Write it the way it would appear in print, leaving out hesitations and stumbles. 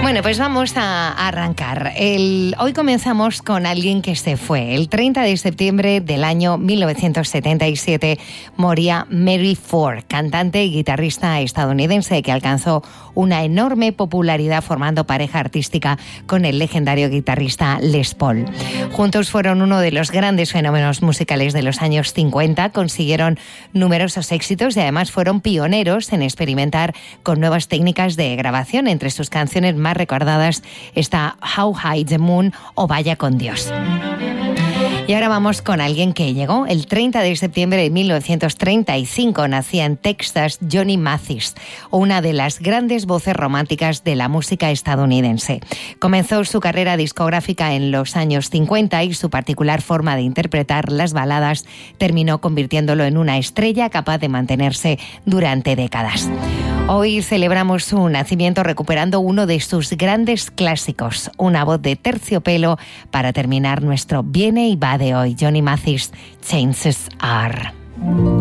Bueno, pues vamos a arrancar. Hoy comenzamos con alguien que se fue. El 30 de septiembre del año 1977 moría Mary Ford, cantante y guitarrista estadounidense que alcanzó una enorme popularidad formando pareja artística con el legendario guitarrista Les Paul. Juntos fueron uno de los grandes fenómenos musicales de los años 50, consiguieron numerosos éxitos y además fueron pioneros en experimentar con nuevas técnicas de grabación. Entre sus canciones más recordadas está How High the Moon o Vaya con Dios. Y ahora vamos con alguien que llegó el 30 de septiembre de 1935. Nacía en Texas Johnny Mathis, una de las grandes voces románticas de la música estadounidense. Comenzó su carrera discográfica en los años 50 y su particular forma de interpretar las baladas terminó convirtiéndolo en una estrella capaz de mantenerse durante décadas. Hoy celebramos su nacimiento recuperando uno de sus grandes clásicos, una voz de terciopelo para terminar nuestro Viene y Va de hoy. Johnny Mathis, Chances Are.